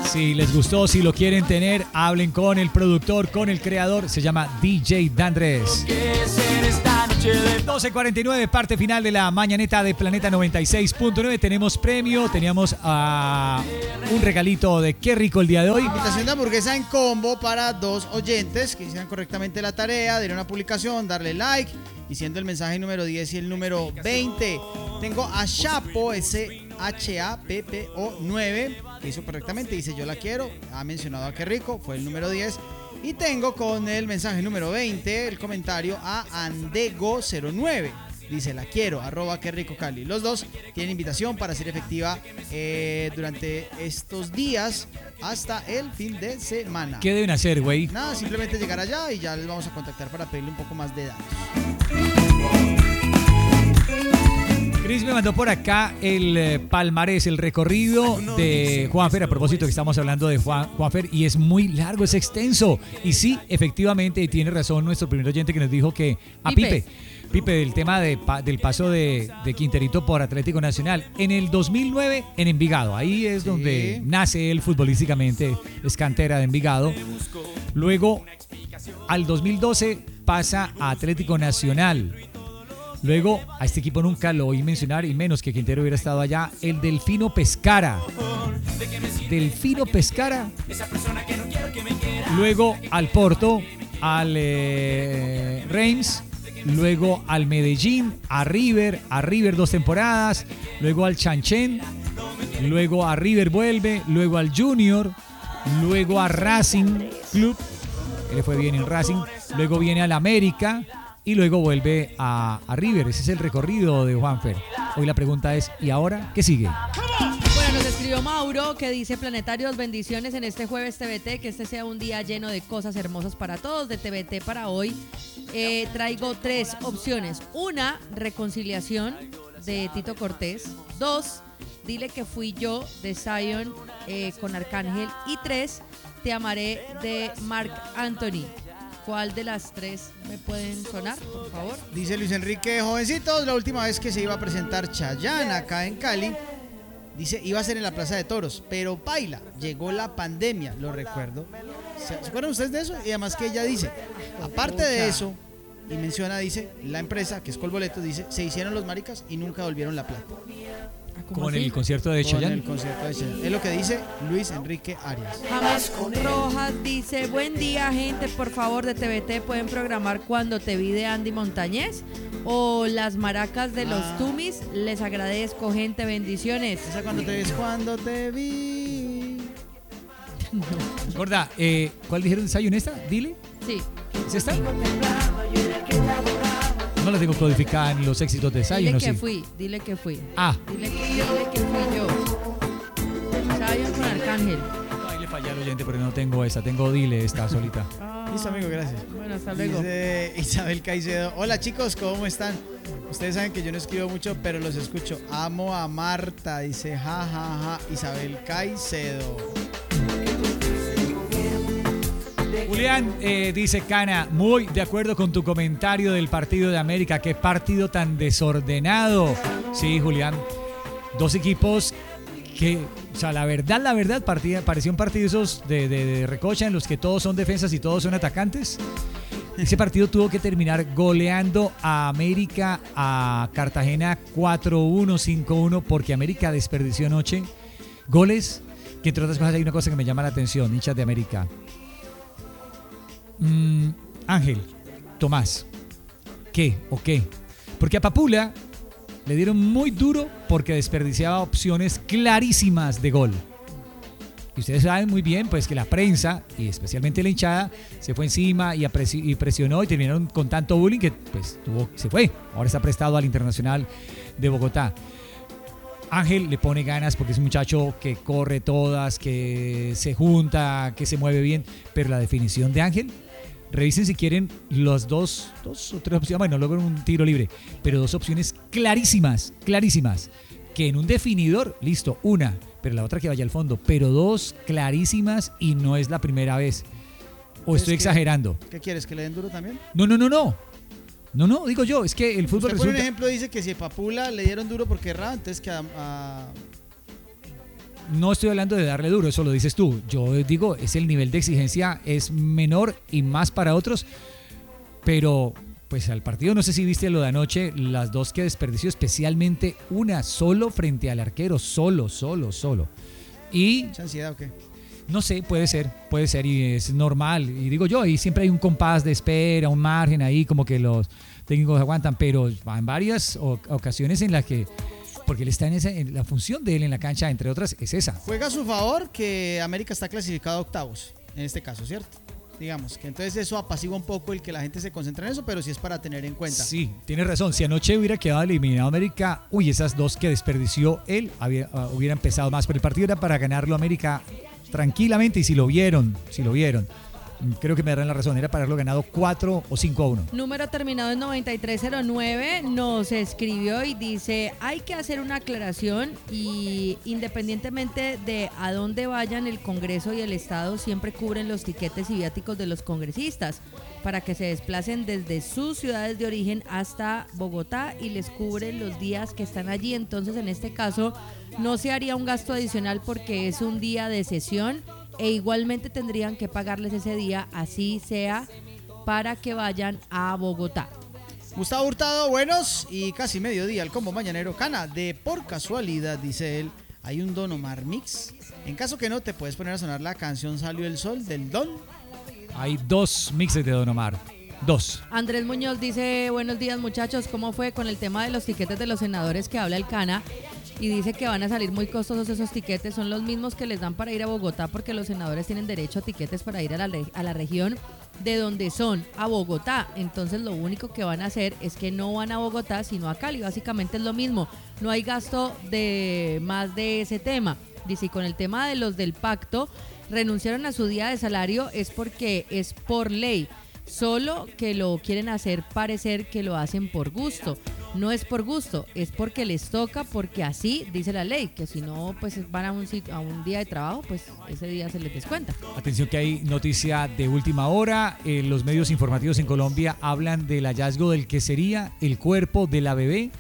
Si les gustó, si lo quieren tener, hablen con el productor, con el creador. Se llama DJ Dandres. 12:49, parte final de la mañaneta de Planeta 96.9. Tenemos premio, teníamos un regalito de Qué Rico el día de hoy. Invitación de hamburguesa en combo para 2 oyentes que hicieran correctamente la tarea, dieron una publicación, darle like, diciendo el mensaje número 10 y el número 20. Tengo a Chapo, SHAPPO 9, que hizo correctamente, dice yo la quiero, ha mencionado a Qué Rico, fue el número 10. Y tengo con el mensaje número 20 el comentario a Andego09. Dice la quiero, @Qué Rico Cali. Los dos tienen invitación para ser efectiva durante estos días hasta el fin de semana. ¿Qué deben hacer, güey? Nada, simplemente llegar allá y ya les vamos a contactar para pedirle un poco más de datos. Chris me mandó por acá el palmarés, el recorrido de Juanfer, a propósito que estamos hablando de Juanfer, y es muy largo, es extenso. Y sí, efectivamente, tiene razón nuestro primer oyente que nos dijo que a Pipe del tema del paso de Quinterito por Atlético Nacional. En el 2009, en Envigado, ahí es donde nace él futbolísticamente, es cantera de Envigado. Luego, al 2012, pasa a Atlético Nacional. Luego, a este equipo nunca lo oí mencionar, y menos que Quintero hubiera estado allá, el Delfino Pescara. Luego al Porto, al Reims, luego al Medellín, a River 2 temporadas, luego al Chanchen, luego a River vuelve, luego al Junior, luego a Racing Club, que le fue bien en Racing, luego viene al América, y luego vuelve a River. Ese es el recorrido de Juanfer. Hoy la pregunta es, ¿y ahora qué sigue? Bueno, nos escribió Mauro que dice: planetarios, bendiciones en este jueves TVT, que este sea un día lleno de cosas hermosas para todos. De TVT para hoy traigo 3 opciones. 1, reconciliación de Tito Cortés. 2, dile que fui yo de Zion con Arcángel. Y 3, te amaré de Marc Anthony. ¿Cuál de las 3 me pueden sonar, por favor? Dice Luis Enrique: jovencitos, la última vez que se iba a presentar Chayanne acá en Cali, dice, iba a ser en la Plaza de Toros, pero paila, llegó la pandemia, lo recuerdo. ¿Se acuerdan ustedes de eso? Y además que ella dice, aparte de eso, y menciona, dice, la empresa, que es Colboletos, dice, se hicieron los maricas y nunca volvieron la plata. Como en el concierto de Chayanne. En el concierto de Chayanne. Es lo que dice Luis Enrique Arias. James Rojas dice: buen día, gente, por favor, de TVT, ¿pueden programar Cuando te vi de Andy Montañez? O Las Maracas de los Tumis. Les agradezco, gente, bendiciones. Esa cuando te vi. No. Gorda, ¿cuál dijeron de Zion esta? Dile. Sí. ¿Es esta? No la tengo codificada en los éxitos de Zion. Dile que fui. Ah. Dile que fui yo. Zion con Arcángel. Ahí le fallé al oyente, pero no tengo esa. Tengo Dile, esta solita. Listo, amigo, gracias. Bueno, hasta luego. Dice Isabel Caicedo: hola, chicos, ¿cómo están? Ustedes saben que yo no escribo mucho, pero los escucho. Amo a Marta, dice ja. Isabel Caicedo. Julián dice: Cana, muy de acuerdo con tu comentario del partido de América. Qué partido tan desordenado. Sí, Julián, 2 equipos que, o sea, la verdad, parecía un partido esos de recocha en los que todos son defensas y todos son atacantes. Ese partido tuvo que terminar goleando a América, a Cartagena 4-1, 5-1, porque América desperdició anoche goles, que entre otras cosas hay una cosa que me llama la atención, hinchas de América. Ángel, Tomás, ¿qué o qué? Porque a Papula le dieron muy duro porque desperdiciaba opciones clarísimas de gol. Y ustedes saben muy bien pues que la prensa y especialmente la hinchada se fue encima y presionó y terminaron con tanto bullying que pues se fue. Ahora está prestado al Internacional de Bogotá. Ángel le pone ganas porque es un muchacho que corre todas, que se junta, que se mueve bien, pero la definición de Ángel, revisen si quieren los dos o 3 opciones, bueno, luego en un tiro libre, pero 2 opciones clarísimas, que en un definidor, listo, una, pero la otra que vaya al fondo, pero 2 clarísimas y no es la primera vez. ¿O estoy exagerando? ¿Qué quieres, que le den duro también? No, digo yo, es que el fútbol por ejemplo, dice que si a Papula le dieron duro porque erraba, entonces que no estoy hablando de darle duro, eso lo dices tú. Yo digo, es el nivel de exigencia es menor y más para otros, pero pues al partido, no sé si viste lo de anoche, las dos que desperdició, especialmente una solo frente al arquero, solo. Y ¿Mucha ansiedad o qué? no sé, puede ser y es normal. Y digo yo, ahí siempre hay un compás de espera, un margen ahí como que los técnicos aguantan, pero en varias ocasiones en las que, porque él está en la función de él en la cancha, entre otras, es esa. Juega a su favor que América está clasificado a octavos, en este caso, ¿cierto? Digamos que entonces eso apacigua un poco el que la gente se concentre en eso, pero sí es para tener en cuenta. Sí, tienes razón. Si anoche hubiera quedado eliminado América, esas dos que desperdició él hubiera empezado más. Pero el partido era para ganarlo América tranquilamente y si lo vieron, creo que me darán la razón, era para haberlo ganado 4 o 5-1. Número terminado en 9309 nos escribió y dice, hay que hacer una aclaración y independientemente de a dónde vayan, el Congreso y el Estado siempre cubren los tiquetes y viáticos de los congresistas para que se desplacen desde sus ciudades de origen hasta Bogotá y les cubren los días que están allí. Entonces, en este caso, no se haría un gasto adicional porque es un día de sesión e igualmente tendrían que pagarles ese día, así sea, para que vayan a Bogotá. Gustavo Hurtado, buenos y casi mediodía, el combo mañanero. Cana, de por casualidad, dice él, ¿hay un Don Omar mix? En caso que no, te puedes poner a sonar la canción Salió el Sol del Don. Hay 2 mixes de Don Omar. 2. Andrés Muñoz dice, buenos días muchachos, ¿cómo fue con el tema de los tiquetes de los senadores que habla el Cana? Y dice que van a salir muy costosos esos tiquetes, son los mismos que les dan para ir a Bogotá porque los senadores tienen derecho a tiquetes para ir a la región de donde son, a Bogotá. Entonces lo único que van a hacer es que no van a Bogotá sino a Cali, básicamente es lo mismo, no hay gasto de más de ese tema. Dice, y con el tema de los del pacto, renunciaron a su día de salario es porque es por ley. Solo que lo quieren hacer parecer que lo hacen por gusto. No es por gusto, es porque les toca, porque así dice la ley, que si no pues van a un día de trabajo, pues ese día se les descuenta. Atención que hay noticia de última hora. Los medios informativos en Colombia hablan del hallazgo del que sería el cuerpo de la bebé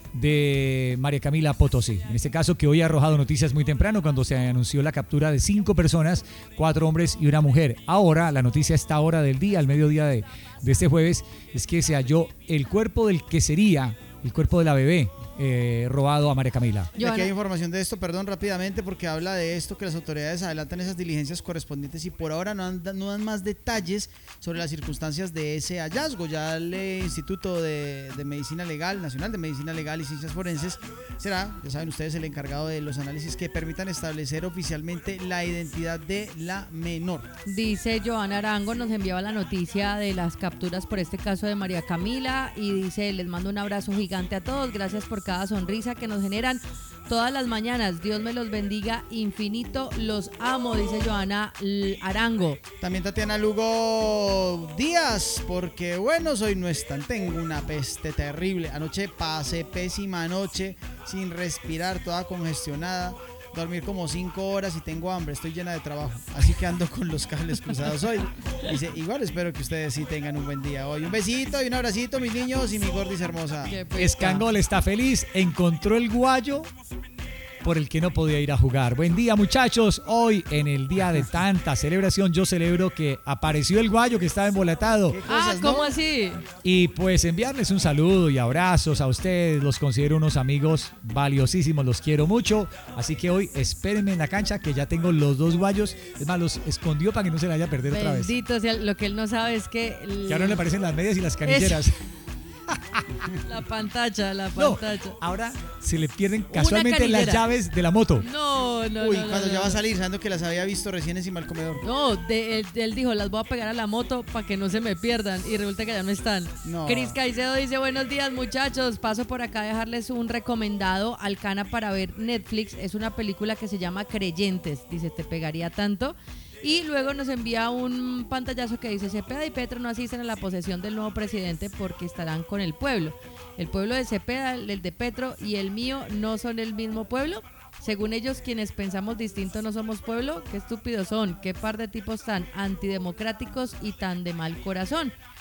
de María Camila Potosí. En este caso que hoy ha arrojado noticias muy temprano cuando se anunció la captura de 5 personas, 4 hombres y una mujer. Ahora, la noticia a esta hora del día, al mediodía de este jueves, es que se halló el cuerpo del que sería el cuerpo de la bebé robado a María Camila. Y aquí hay información de esto, perdón, rápidamente, porque habla de esto, que las autoridades adelantan esas diligencias correspondientes y por ahora no dan más detalles sobre las circunstancias de ese hallazgo. Ya el Instituto de Medicina Legal, Nacional de Medicina Legal y Ciencias Forenses será, ya saben ustedes, el encargado de los análisis que permitan establecer oficialmente la identidad de la menor. Dice Joana Arango, nos enviaba la noticia de las capturas por este caso de María Camila y dice, les mando un abrazo gigante a todos, gracias por cada sonrisa que nos generan todas las mañanas. Dios me los bendiga infinito, los amo, dice Joana Arango. También Tatiana Lugo Díaz, porque buenos hoy no están, tengo una peste terrible. Anoche pasé pésima noche, sin respirar, toda congestionada. Dormir como 5 horas y tengo hambre, estoy llena de trabajo, así que ando con los cables cruzados hoy. Dice, igual espero que ustedes sí tengan un buen día hoy. Un besito y un abracito, mis niños y mi gordis hermosa. Escangol está feliz, encontró el guayo por el que no podía ir a jugar. Buen día, muchachos. Hoy, en el día de tanta celebración, yo celebro que apareció el guayo que estaba embolatado. ¿Cómo ¿no? Así? Y pues enviarles un saludo y abrazos a ustedes. Los considero unos amigos valiosísimos, los quiero mucho. Así que hoy espérenme en la cancha que ya tengo los 2 guayos. Es más, los escondió para que no se la vaya a perder otra vez. Bendito sea, lo que él no sabe es que... Que ahora le aparecen las medias y las canilleras. La pantalla. No, ahora se le pierden casualmente las llaves de la moto. No. Uy, cuando ya va a salir, sabiendo que las había visto recién encima del comedor. No, él dijo, las voy a pegar a la moto para que no se me pierdan. Y resulta que ya no están. No. Cris Caicedo dice, buenos días muchachos. Paso por acá a dejarles un recomendado al Cana para ver Netflix. Es una película que se llama Creyentes. Dice, te pegaría tanto. Y luego nos envía un pantallazo que dice, Cepeda y Petro no asisten a la posesión del nuevo presidente porque estarán con el pueblo. El pueblo de Cepeda, el de Petro y el mío no son el mismo pueblo. Según ellos, quienes pensamos distinto no somos pueblo. Qué estúpidos son, qué par de tipos tan antidemocráticos y tan de mal corazón.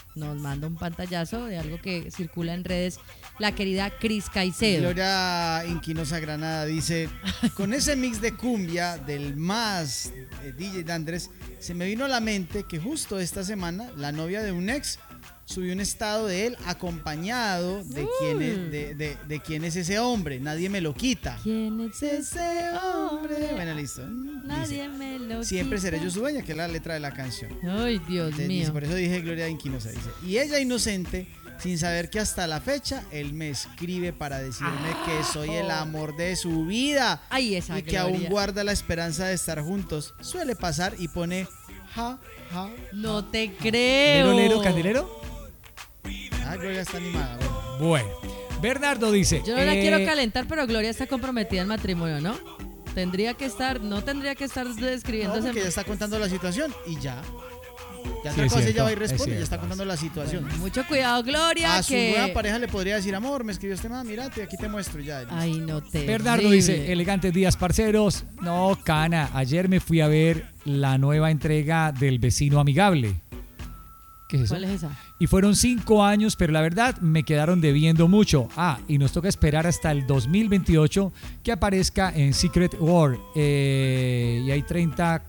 nos manda un pantallazo de algo que circula en redes, la querida Cris Caicedo. Gloria Inquinosa Granada dice, con ese mix de cumbia del más DJ Dandres, se me vino a la mente que justo esta semana la novia de un ex subió un estado de él acompañado de quién es ese hombre. Nadie me lo quita. ¿Quién es ese hombre? Bueno, listo. Nadie me lo Siempre quita. seré yo su dueña, que es la letra de la canción. Ay, Dios Dice, mío. por eso dije Gloria Inquinosa, dice. Y ella inocente, sin saber que hasta la fecha él me escribe para decirme que soy el amor de su vida. Ay, esa y que aún Gloria. guarda la esperanza de estar juntos. Suele pasar y pone ja, ja. No te creo. Lero, lero, candelero. Ah, Gloria está animada. Bueno. Bueno, Bernardo dice. Yo no la quiero calentar, pero Gloria está comprometida en matrimonio, ¿no? No tendría que estar No, describiéndose. porque ella está contando la situación y ya. Ya Sí, otra es cosa cierto, ella va y es responde, cierto, ella está contando la situación. Mucho cuidado, Gloria. A su que... nueva pareja le podría decir, amor, me escribió este man, mírate, aquí te muestro ya. Ay, no te. Bernardo dice, elegantes días, parceros. No, Cana, ayer me fui a ver la nueva entrega del Vecino Amigable. ¿Qué es eso? ¿Cuál es esa? Y fueron 5 años, pero la verdad me quedaron debiendo mucho. Y nos toca esperar hasta el 2028 que aparezca en Secret War. Y hay 30...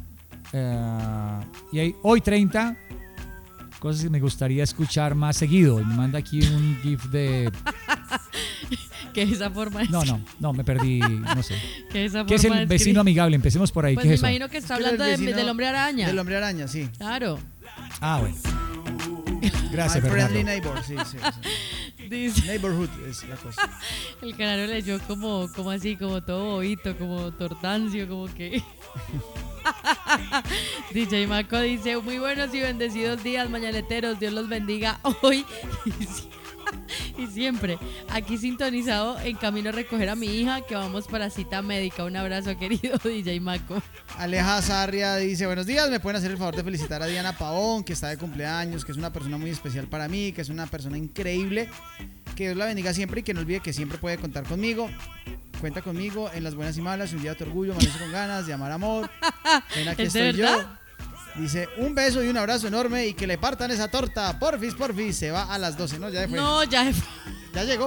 y hay hoy 30 cosas que me gustaría escuchar más seguido. Y me manda aquí un GIF de... Que esa forma No, me perdí, no sé. Que esa ¿Qué es forma el de Vecino escribir. Amigable? Empecemos por ahí. Pues ¿Qué me es eso? imagino que está Es que hablando el vecino del hombre araña. Del hombre araña, sí. Claro. Bueno. Gracias, My friendly Bernardo. neighbor, sí. Dice, Neighborhood es la cosa. el canario leyó como así, como todo bobito, como tortancio, como que... DJ Maco dice, muy buenos y bendecidos días, mañaneteros, Dios los bendiga hoy y siempre. Aquí sintonizado en camino a recoger a mi hija, que vamos para cita médica. Un abrazo, querido DJ Maco. Aleja Sarria dice, buenos días, me pueden hacer el favor de felicitar a Diana Pavón, que está de cumpleaños, que es una persona muy especial para mí, que es una persona increíble, que Dios la bendiga siempre y que no olvide que siempre puede contar conmigo. Cuenta conmigo en las buenas y malas, un día de orgullo, amanece con ganas de amar amor. Ven, aquí ¿Es de estoy yo. verdad? Dice, un beso y un abrazo enorme y que le partan esa torta. Porfis, se va a las 12, ¿no? Ya fue. No, ya... Ya llegó.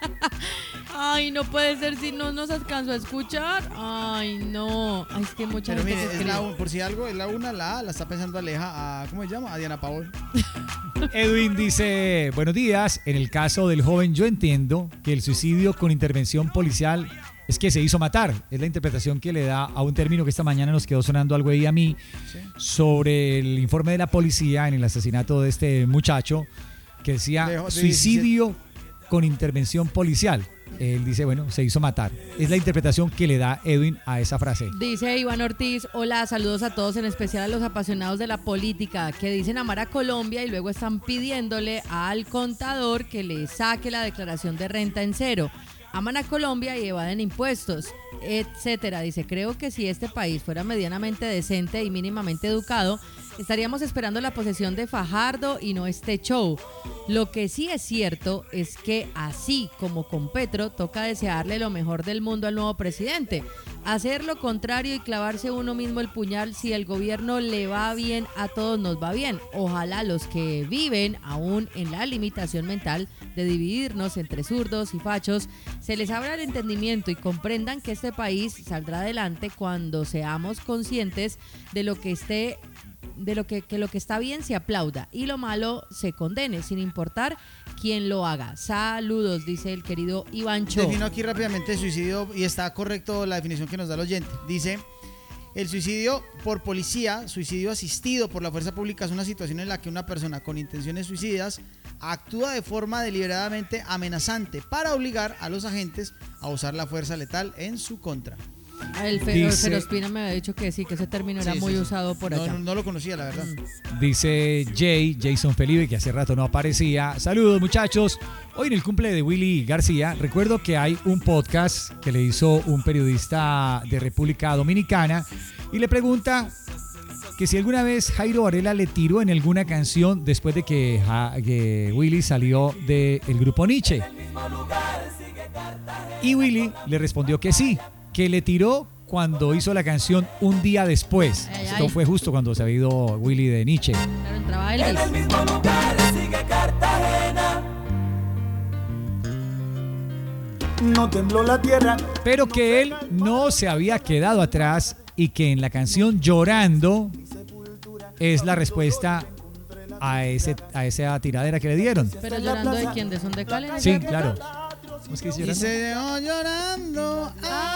Ay, no puede ser si no nos alcanzó a escuchar. Ay, no. Ay, es que mucha Pero gente mire, que es escribe. por si algo, es la una, la A, la está pensando Aleja a, ¿cómo se llama? A Diana Pavón. Edwin dice, buenos días. En el caso del joven, yo entiendo que el suicidio con intervención policial es que se hizo matar. Es la interpretación que le da a un término que esta mañana nos quedó sonando algo ahí a mí sobre el informe de la policía en el asesinato de este muchacho que decía de suicidio con intervención policial. Él dice, bueno, se hizo matar. Es la interpretación que le da Edwin a esa frase. Dice Iván Ortiz, hola, saludos a todos, en especial a los apasionados de la política que dicen amar a Colombia y luego están pidiéndole al contador que le saque la declaración de renta en cero. Aman a Colombia y evaden impuestos, etcétera. Dice, creo que si este país fuera medianamente decente y mínimamente educado, estaríamos esperando la posesión de Fajardo y no este show. Lo que sí es cierto es que así como con Petro, toca desearle lo mejor del mundo al nuevo presidente. Hacer lo contrario y clavarse uno mismo el puñal, si el gobierno le va bien, a todos nos va bien. Ojalá los que viven aún en la limitación mental de dividirnos entre zurdos y fachos, se les abra el entendimiento y comprendan que este país saldrá adelante cuando seamos conscientes de lo que lo que está bien se aplauda y lo malo se condene, sin importar quién lo haga. Saludos, dice el querido Ivancho. Defino aquí rápidamente suicidio y está correcto la definición que nos da el oyente. Dice, el suicidio por policía, suicidio asistido por la fuerza pública, es una situación en la que una persona con intenciones suicidas actúa de forma deliberadamente amenazante para obligar a los agentes a usar la fuerza letal en su contra. El Ferospina me había dicho que sí, que ese término era muy usado por allá. No lo conocía, la verdad. Dice Jason Felipe, que hace rato no aparecía. Saludos, muchachos. Hoy en el cumple de Willy García, recuerdo que hay un podcast que le hizo un periodista de República Dominicana y le pregunta que si alguna vez Jairo Varela le tiró en alguna canción después de que Willy salió del grupo Nietzsche. Y Willy le respondió que sí, que le tiró cuando hizo la canción Un Día Después. Ay, Esto ay. fue justo cuando se había ido Willy de Nietzsche. Claro, entraba En el Elvis. mismo lugar sigue Cartagena. No tembló la tierra. Pero que él no se había quedado atrás y que en la canción Llorando es la respuesta a esa tiradera que le dieron. Pero llorando de quién, de Son de Cali. Sí, claro. ¿Cómo es que dice Y Llorando? se dejó llorando.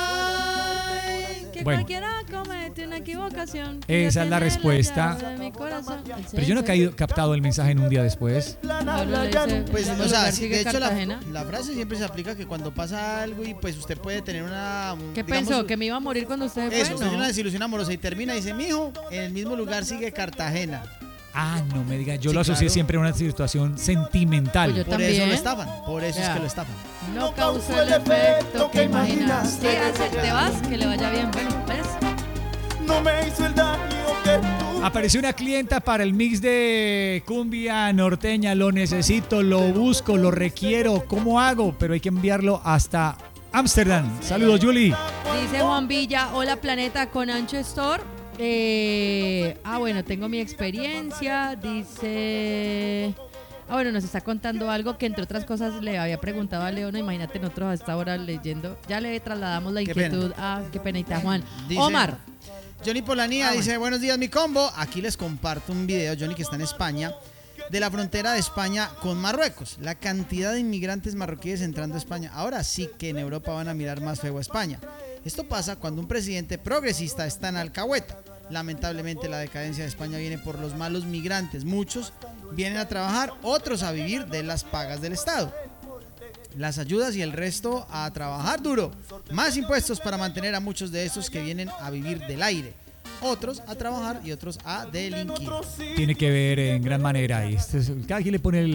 Ay. Que Bueno. cualquiera comete una equivocación. Esa es la respuesta. Pero yo no he captado el mensaje en Un Día Después. Pues, o sea, sí, de hecho, Cartagena. la frase siempre se aplica que cuando pasa algo y pues usted puede tener una. ¿Qué digamos, pensó? ¿Que me iba a morir cuando usted fue? Eso, usted tiene No. una desilusión amorosa y termina y dice, mijo, en el mismo lugar sigue Cartagena. Ah, no me diga. Yo Sí, lo asocié claro. siempre a una situación sentimental. Pues yo Por eso también. lo estafan, por eso es Ya. que lo estafan. No causó el efecto que imaginas. Sí, te vas, que le vaya bien. Bueno, ¿ves? No me hizo el daño que tú. Apareció una clienta para el mix de cumbia norteña. Lo necesito, lo busco, lo requiero. ¿Cómo hago? Pero hay que enviarlo hasta Ámsterdam. Saludos, Julie. Dice Juan Villa, hola Planeta con Ancho Store. Bueno, tengo mi experiencia. Dice... bueno, nos está contando algo que entre otras cosas le había preguntado a Leona. Imagínate nosotros a esta hora leyendo. Ya le trasladamos la Qué inquietud. Qué penita, Juan. Dice- Omar. Johnny Polanía dice, buenos días mi combo. Aquí les comparto un video, Johnny, que está en España, de la frontera de España con Marruecos. La cantidad de inmigrantes marroquíes entrando a España. Ahora sí que en Europa van a mirar más feo a España. Esto pasa cuando un presidente progresista está en alcahueta. Lamentablemente la decadencia de España viene por los malos migrantes. Muchos vienen a trabajar, otros a vivir de las pagas del Estado. Las ayudas y el resto a trabajar duro. Más impuestos para mantener a muchos de estos que vienen a vivir del aire. Otros a trabajar y otros a delinquir. Tiene que ver en gran manera. Y cada quien le pone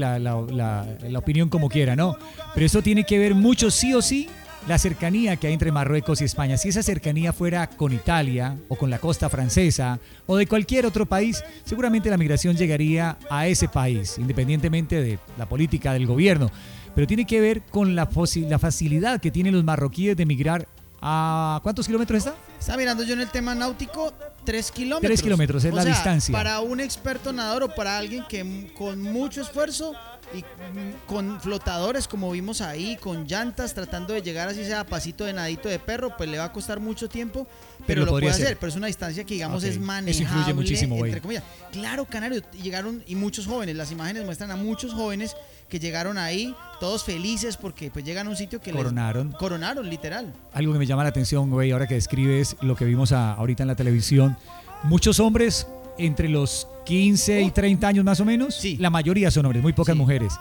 la opinión como quiera, ¿no? Pero eso tiene que ver mucho, sí o sí, la cercanía que hay entre Marruecos y España. Si esa cercanía fuera con Italia o con la costa francesa o de cualquier otro país, seguramente la migración llegaría a ese país, independientemente de la política del gobierno. Pero tiene que ver con la facilidad que tienen los marroquíes de migrar a... ¿Cuántos kilómetros está? Estaba mirando yo en el tema náutico, 3 kilómetros. 3 kilómetros es O la sea, distancia. Para un experto nadador o para alguien que con mucho esfuerzo y con flotadores como vimos ahí, con llantas, tratando de llegar así sea a pasito de nadito de perro, pues le va a costar mucho tiempo, pero lo lo podría puede hacer. hacer. Pero es una distancia que digamos Ok. es Eso manejable, influye muchísimo, güey. entre comillas. Claro, Canario, llegaron y muchos jóvenes, las imágenes muestran a muchos jóvenes que llegaron ahí, todos felices porque pues llegan a un sitio que Coronaron. Coronaron, literal. Algo que me llama la atención, güey, ahora que describes lo que vimos ahorita en la televisión. Muchos hombres entre los 15 y 30 años más o menos. Sí. La mayoría son hombres, muy pocas Sí. mujeres.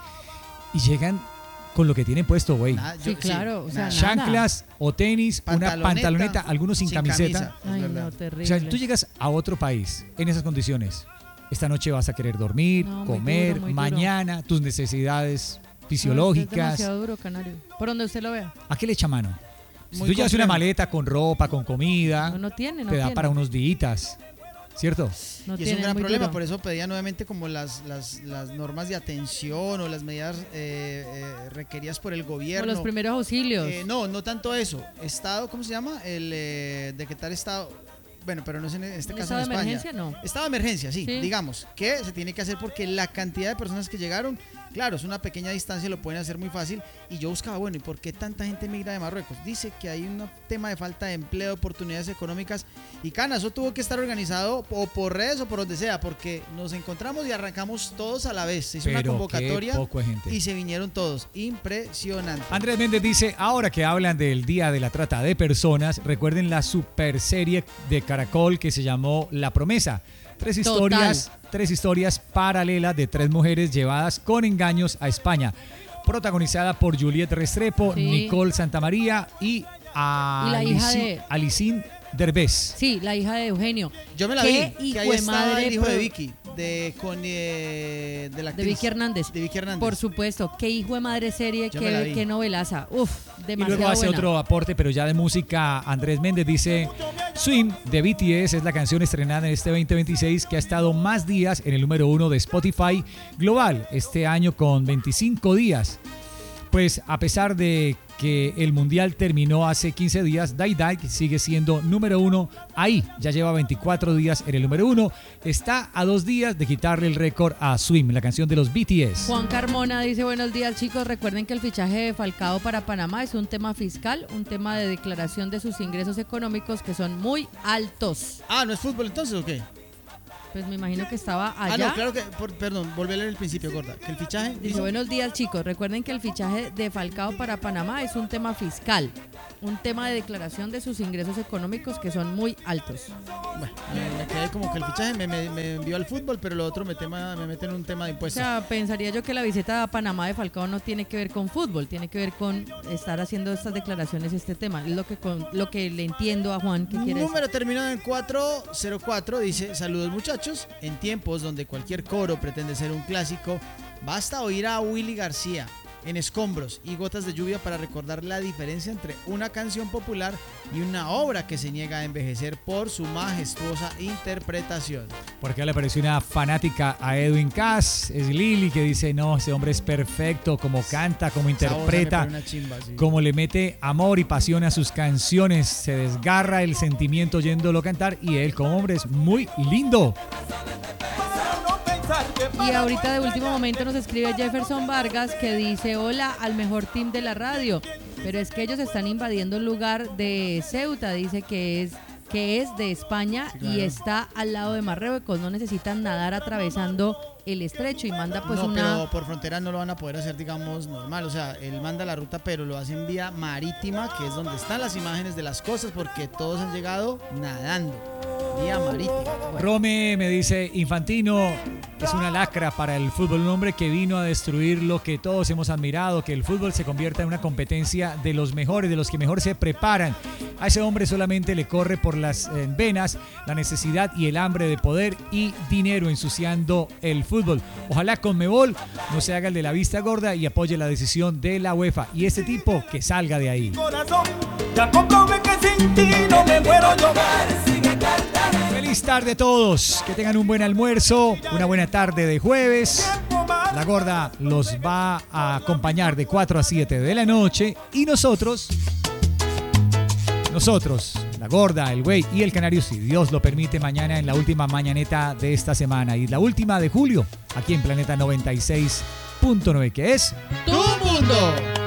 Y llegan con lo que tienen puesto, güey. Nada, Sí, claro, o sea, nada. Chanclas o tenis, una pantaloneta, algunos sin camiseta. camisa, es Ay, verdad. no, terrible. O sea, tú llegas a otro país en esas condiciones. Esta noche vas a querer dormir, No, muy comer, duro, muy duro. mañana tus necesidades No, es fisiológicas. demasiado duro, Canario. Por donde usted lo vea. ¿A qué le echa mano? Si Muy tú llevas una complejo. maleta con ropa, con comida, No tiene, no te da tiene. para unos días, ¿cierto? No Y es tiene, un gran muy problema, duro. por eso pedía nuevamente como las normas de atención o las medidas requeridas por el Como gobierno. los primeros auxilios. No tanto eso. Estado, ¿cómo se llama? El decretar estado. Bueno, pero no es en este ¿Un caso en estado de España. emergencia? No. Estado de emergencia, sí, Sí. digamos, que se tiene que hacer porque la cantidad de personas que llegaron, claro, es una pequeña distancia, lo pueden hacer muy fácil. Y yo buscaba, bueno, ¿y por qué tanta gente migra de Marruecos? Dice que hay un tema de falta de empleo, oportunidades económicas. Y Cana, eso tuvo que estar organizado o por redes o por donde sea, porque nos encontramos y arrancamos todos a la vez. Se hizo una Pero convocatoria qué poco de gente. y se vinieron todos. Impresionante. Andrés Méndez dice, ahora que hablan del Día de la Trata de Personas, recuerden la super serie de Caracol que se llamó La Promesa. Tres historias paralelas de 3 mujeres llevadas con engaños a España. Protagonizada por Juliette Restrepo, Sí. Nicole Santamaría y la hija de- Alicín Derbez. Sí, la hija de Eugenio. Yo me la ¿Qué vi, que ahí hijo de estaba madre el hijo de pro- Vicky, de la De actriz. Vicky Hernández. De Vicky Hernández. Por supuesto, qué hijo de madre serie, Yo me la vi. qué novelaza. Uf, Y demasiado luego hace buena. otro aporte, pero ya de música. Andrés Méndez dice, Swim de BTS es la canción estrenada en este 2026 que ha estado más días en el número 1 de Spotify global este año con 25 días. Pues a pesar de que el Mundial terminó hace 15 días, Dai sigue siendo número 1 ahí. Ya lleva 24 días en el número 1. Está a 2 días de quitarle el récord a Swim, la canción de los BTS. Juan Carmona dice, buenos días chicos, recuerden que el fichaje de Falcao para Panamá es un tema fiscal, un tema de declaración de sus ingresos económicos que son muy altos. Ah, ¿no es fútbol entonces o qué? Pues me imagino que estaba allá. No, claro que, perdón, volví a leer el principio, gorda. Que el fichaje... Dice, buenos días chicos, recuerden que el fichaje de Falcao para Panamá es un tema fiscal, un tema de declaración de sus ingresos económicos que son muy altos. Bueno, me quedé como que el fichaje me envió al fútbol, pero lo otro me mete en un tema de O impuestos. sea, pensaría yo que la visita a Panamá de Falcao no tiene que ver con fútbol, tiene que ver con estar haciendo estas declaraciones, este tema. Es lo que le entiendo a Juan que quiere Número decir. terminado en 404 dice, saludos muchachos, en tiempos donde cualquier coro pretende ser un clásico, basta oír a Willy García en Escombros y Gotas de Lluvia para recordar la diferencia entre una canción popular y una obra que se niega a envejecer por su majestuosa interpretación. Por acá le apareció una fanática a Edwin Cass, es Lili, que dice, no, ese hombre es perfecto, como canta, como interpreta, Una chimba, sí. como le mete amor y pasión a sus canciones, se desgarra el sentimiento oyéndolo cantar y él como hombre es muy lindo. Y ahorita de último momento nos escribe Jefferson Vargas que dice, hola al mejor team de la radio, pero es que ellos están invadiendo un lugar de Ceuta, dice que es de España, sí, claro, y está al lado de Marruecos, no necesitan nadar atravesando el estrecho y manda pues pero por frontera no lo van a poder hacer, digamos, normal, o sea, él manda la ruta, pero lo hace en vía marítima, que es donde están las imágenes de las cosas, porque todos han llegado nadando, vía marítima. Bueno. Rome me dice, Infantino es una lacra para el fútbol, un hombre que vino a destruir lo que todos hemos admirado, que el fútbol se convierta en una competencia de los mejores, de los que mejor se preparan. A ese hombre solamente le corre por las venas la necesidad y el hambre de poder y dinero ensuciando el fútbol. Ojalá Conmebol no se haga el de la vista gorda y apoye la decisión de la UEFA y este tipo que salga de ahí. Feliz tarde a todos, que tengan un buen almuerzo, una buena tarde de jueves. La gorda los va a acompañar de 4 a 7 de la noche y nosotros, la gorda, el güey y el canario, si Dios lo permite, mañana en la última mañaneta de esta semana y la última de julio, aquí en Planeta 96.9, que es ¡Tu Mundo!